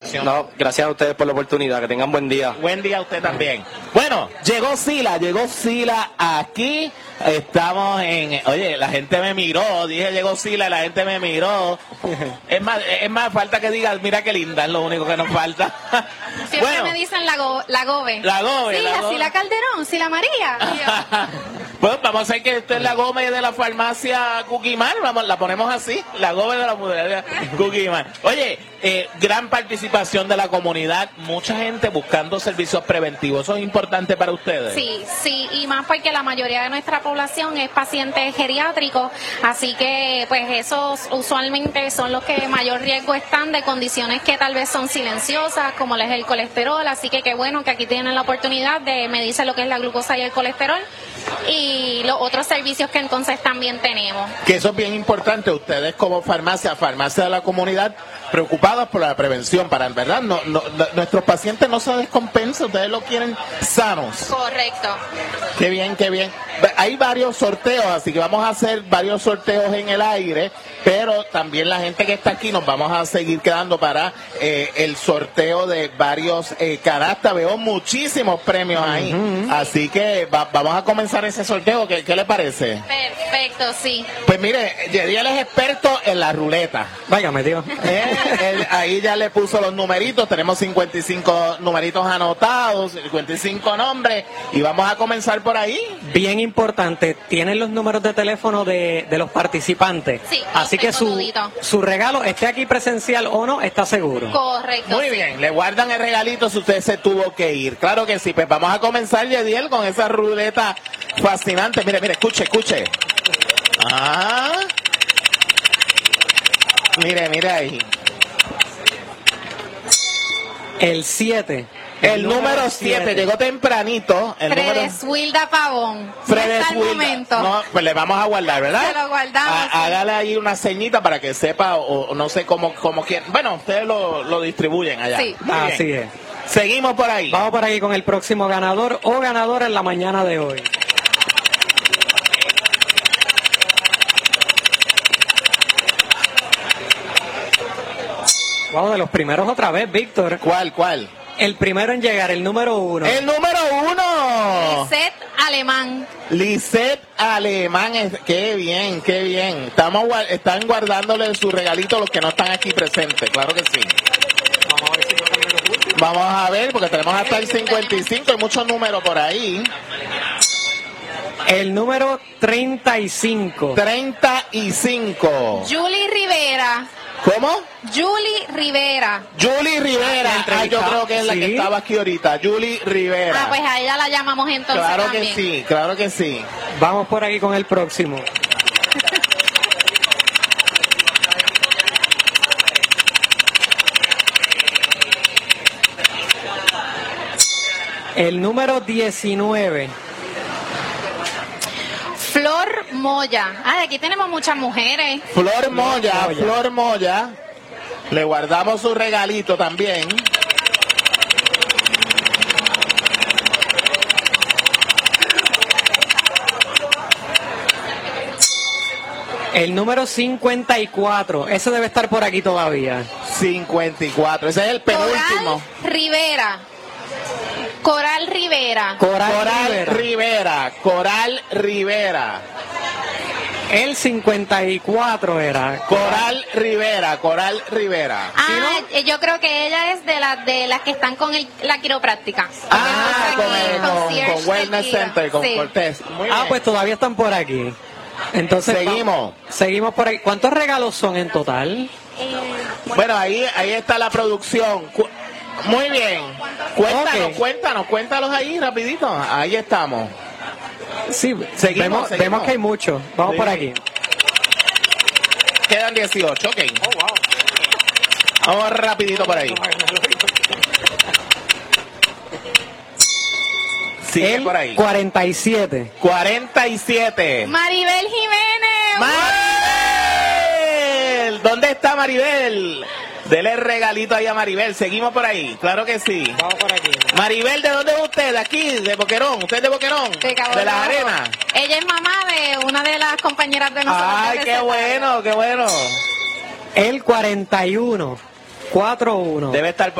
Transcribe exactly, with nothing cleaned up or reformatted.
satisfacción. No, gracias a ustedes por la oportunidad. Que tengan buen día. Buen día a usted también. Bueno, llegó Sila, llegó Sila aquí. Estamos en... Oye, la gente me miró. Dije, llegó Sila, la gente me miró. Es más, es más, falta que digas, mira qué linda, es lo único que nos falta. Siempre bueno, me dicen la, go, la Gobe. La Gobe. Sí, la la Gobe. Sila Calderón, Sila María. Pues vamos a hacer que esto es la Gómez de la farmacia Cookie-Man, vamos, la ponemos así, la Gómez de la farmacia Cookie-Man. Oye, eh, gran participación de la comunidad, mucha gente buscando servicios preventivos, ¿eso es importante para ustedes? Sí, sí, y más porque la mayoría de nuestra población es paciente geriátrico, así que pues esos usualmente son los que mayor riesgo están de condiciones que tal vez son silenciosas, como es el colesterol, así que qué bueno que aquí tienen la oportunidad de medirse lo que es la glucosa y el colesterol y los otros servicios que entonces también tenemos. Que eso es bien importante, ustedes como farmacia, farmacia de la comunidad, preocupados por la prevención, para verdad, no, no, no, nuestros pacientes no se descompensan, ustedes lo quieren sanos. Correcto. Qué bien, qué bien. Hay varios sorteos, así que vamos a hacer varios sorteos en el aire, pero también la gente que está aquí nos vamos a seguir quedando para eh, el sorteo de varios eh, canastas. Veo muchísimos premios ahí, uh-huh. Así que va, vamos a comenzar ese sorteo. ¿Qué, qué le parece? Perfecto, sí. Pues mire, Yediel es experto en la ruleta. Váyame, tío. Eh, él, ahí ya le puso los numeritos, tenemos cincuenta y cinco numeritos anotados, cincuenta y cinco nombres, y vamos a comenzar por ahí. Bien importante, tienen los números de teléfono de, de los participantes. Sí, así que su, todito. su regalo, esté aquí presencial o no, está seguro. Correcto. Muy sí. bien, le guardan el regalito si usted se tuvo que ir. Claro que sí, pues vamos a comenzar, Yediel, con esa ruleta fascinante. Mire, mire, escuche, escuche. Ah. Mire, mire ahí. El siete. El, el número siete llegó tempranito. El Fredes número... Wilda Pavón. Fredes Wilda. Momento. No, pues le vamos a guardar, ¿verdad? Se lo guardamos. A, sí. Hágale ahí una ceñita para que sepa, o, o no sé cómo, cómo quieren. Bueno, ustedes lo, lo distribuyen allá. Sí. Así es. Seguimos por ahí. Vamos por aquí con el próximo ganador o ganadora en la mañana de hoy. Vamos de los primeros otra vez, Víctor. ¿Cuál, cuál? El primero en llegar, el número uno. ¡El número uno! Lisette Alemán. Lisette Alemán. Qué bien, qué bien. Estamos, están guardándole su regalito a los que no están aquí presentes. Claro que sí. Vamos a ver si no cambian los últimos. Vamos a ver, porque tenemos hasta el cincuenta y cinco. Hay muchos números por ahí. El número treinta y cinco. treinta y cinco. Julie Rivera. ¿Cómo? Julie Rivera. Julie Rivera. Ah, yo creo que es la ¿Sí? que estaba aquí ahorita. Julie Rivera. Ah, pues a ella la llamamos entonces Claro también. que sí, claro que sí. Vamos por aquí con el próximo. El número diecinueve. Flor Moya. Ah, aquí tenemos muchas mujeres. Flor Moya, Moya. Flor Moya. Le guardamos su regalito también. El número cincuenta y cuatro. Ese debe estar por aquí todavía. cincuenta y cuatro. Ese es el penúltimo. Coral Rivera. Coral Rivera. Coral, Coral Rivera. Rivera. Coral Rivera. El cincuenta y cuatro era. Coral Rivera. Coral Rivera. Ah, ¿Sí, no? eh, yo creo que ella es de las de las que están con el, la quiropráctica. Ah, con, Entonces, el, aquí, con, concierge con Wellness de Kira. Center, con Sí. Cortés. Muy Ah, bien. pues todavía están por aquí. Entonces Seguimos. va- seguimos por ahí. ¿Cuántos regalos son en total? Eh, Bueno, ahí, ahí está la producción. Cu- Muy bien. Cuéntanos, Ok. cuéntanos, cuéntanos ahí rapidito. Ahí estamos. Sí, Seguimos, vemos, seguimos. vemos que hay muchos. Vamos Sí. por aquí. Quedan dieciocho, ok. Vamos rapidito por ahí. Sigue El por ahí. cuarenta y siete. cuarenta y siete. Maribel Jiménez. ¡Maribel! ¿Dónde está Maribel? Dele el regalito ahí a Maribel. Seguimos por ahí. Claro que sí. Vamos por aquí. Maribel, ¿de dónde es usted? ¿De aquí? ¿De Boquerón? ¿Usted es de Boquerón? De Cabo ¿De las Rojo. Arenas? Ella es mamá de una de las compañeras de nosotros. ¡Ay, de qué recetario. bueno, qué bueno! El cuarenta y uno. cuatro uno. Debe estar